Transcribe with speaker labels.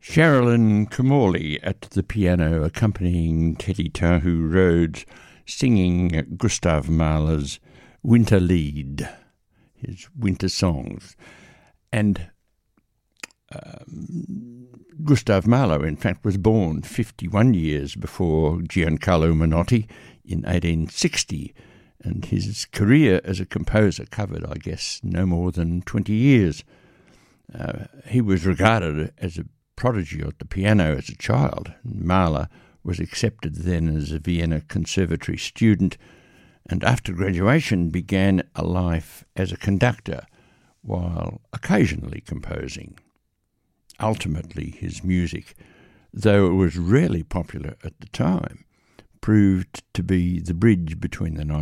Speaker 1: Sherilyn Comorley at the piano accompanying Teddy Tahu Rhodes singing Gustav Mahler's Winter Lied, his winter songs. And Gustav Mahler, in fact, was born 51 years before Giancarlo Menotti in 1860, and his career as a composer covered, I guess, no more than 20 years. He was regarded as a prodigy at the piano as a child. Mahler was accepted then as a Vienna Conservatory student, and after graduation began a life as a conductor while occasionally composing. Ultimately, his music, though it was rarely popular at the time, proved to be the bridge between the